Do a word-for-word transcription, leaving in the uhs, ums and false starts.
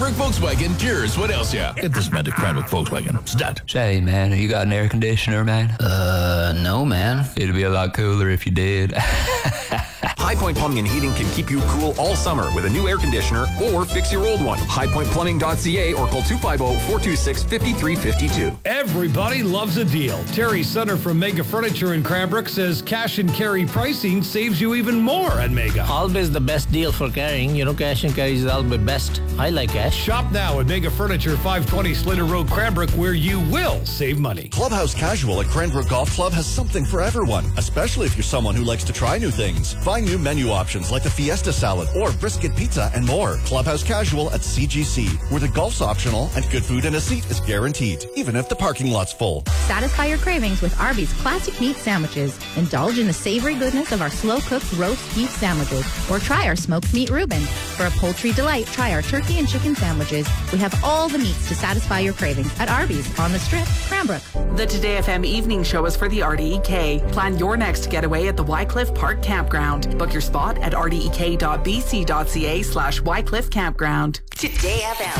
Cranbrook Volkswagen, Cures. What else, yeah? Get this man to Cranbrook Volkswagen. Stud. Say, man, you got an air conditioner, man? Uh, no, man. It'd be a lot cooler if you did. High Point Plumbing and Heating can keep you cool all summer with a new air conditioner or fix your old one. high point plumbing dot c a or call two five zero, four two six, five three five two. Everybody loves a deal. Terry Sutter from Mega Furniture in Cranbrook says cash and carry pricing saves you even more at Mega. Always the best deal for carrying. You know, cash and carry is always best. I like cash. Shop now at Mega Furniture, five twenty Slater Road, Cranbrook, where you will save money. Clubhouse Casual at Cranbrook Golf Club has something for everyone, especially if you're someone who likes to try new things. Find new menu options like the Fiesta Salad or brisket pizza and more. Clubhouse Casual at C G C, where the golf's optional and good food and a seat is guaranteed, even if the parking lot's full. Satisfy your cravings with Arby's classic meat sandwiches. Indulge in the savory goodness of our slow-cooked roast beef sandwiches, or try our smoked meat Reuben. For a poultry delight, try our turkey and chicken sandwiches. We have all the meats to satisfy your cravings at Arby's on the Strip, Cranbrook. The Today F M Evening Show is for the R D E K. Plan your next getaway at the Wycliffe Park Campground. Book your spot at r d e k dot b c dot c a slash Wycliffe Campground. Today F M.